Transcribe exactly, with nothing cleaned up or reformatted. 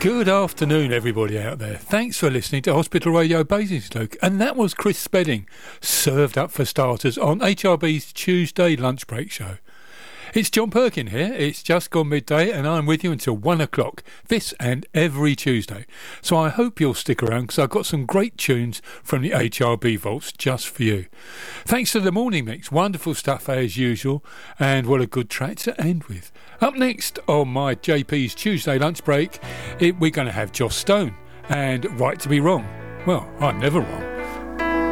Good afternoon, everybody out there. Thanks for listening to Hospital Radio Basingstoke. And that was Chris Spedding, served up for starters on H R B's Tuesday lunch break show. It's John Perkin here. It's just gone midday and I'm with you until one o'clock, this and every Tuesday. So I hope you'll stick around because I've got some great tunes from the H R B vaults just for you. Thanks to the morning mix, wonderful stuff as usual, and what a good track to end with. Up next on my J P's Tuesday lunch break, it, we're going to have Joss Stone and Right to Be Wrong. Well, I'm never wrong.